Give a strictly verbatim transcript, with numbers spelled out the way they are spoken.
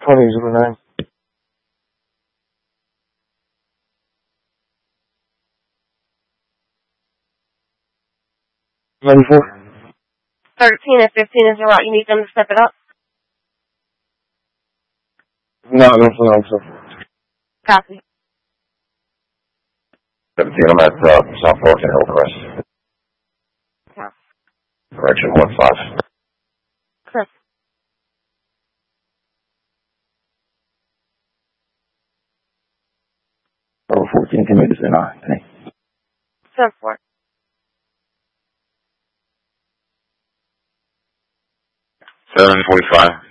twenty zero nine. ninety-four. thirteen and fifteen is the route you need them to step it up? No, I don't think so. Copy. seventeen, I'm at uh, South Fulton Hillcrest. Yeah. Correction, one five. Correct. Over fourteen commuters in our thing. seven four. seven forty-five.